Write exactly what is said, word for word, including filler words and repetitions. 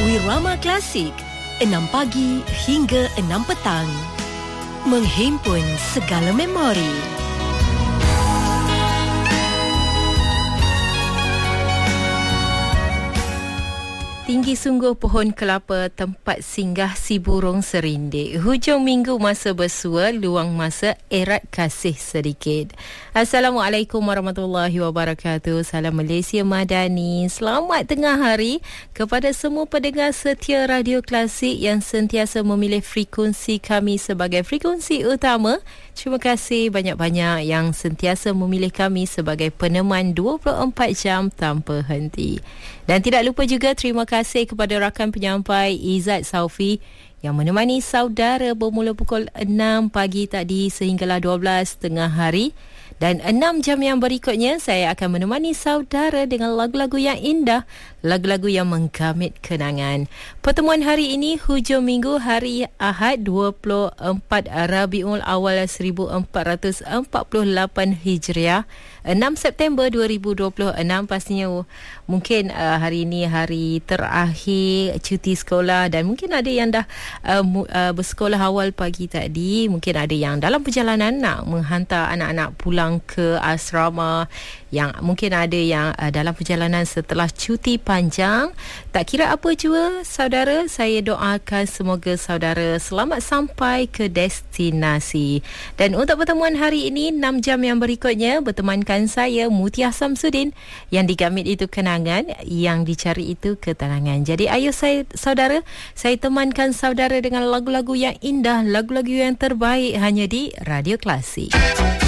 Wirama Klasik, enam pagi hingga enam petang. Menghimpun segala memori. Tinggi sungguh pohon kelapa tempat singgah si burung serindik. Hujung minggu masa bersua, luang masa erat kasih sedikit. Assalamualaikum warahmatullahi wabarakatuh. Salam Malaysia Madani. Selamat tengah hari kepada semua pendengar setia Radio Klasik yang sentiasa memilih frekuensi kami sebagai frekuensi utama. Terima kasih banyak-banyak yang sentiasa memilih kami sebagai peneman dua puluh empat jam tanpa henti. Dan tidak lupa juga terima kasih kepada rakan penyampai Izzat Saufi yang menemani saudara bermula pukul enam pagi tadi sehinggalah dua belas tengah hari. Dan enam jam yang berikutnya saya akan menemani saudara dengan lagu-lagu yang indah, lagu-lagu yang menggamit kenangan. Pertemuan hari ini hujung minggu hari Ahad dua puluh empat Rabiul Awal seribu empat ratus empat puluh lapan Hijriah, enam September dua ribu dua puluh enam. Pastinya mungkin uh, hari ini hari terakhir cuti sekolah dan mungkin ada yang dah uh, uh, bersekolah awal pagi tadi. Mungkin ada yang dalam perjalanan nak menghantar anak-anak pulang ke asrama, yang mungkin ada yang uh, dalam perjalanan setelah cuti panjang. Tak kira apa jua saudara, saya doakan semoga saudara selamat sampai ke destinasi. Dan untuk pertemuan hari ini enam jam yang berikutnya bertemankan saya Mutia Samsudin. Yang digamit itu kenangan, yang dicari itu ketenangan. Jadi ayo saya saudara, saya temankan saudara dengan lagu-lagu yang indah, lagu-lagu yang terbaik hanya di Radio Klasik.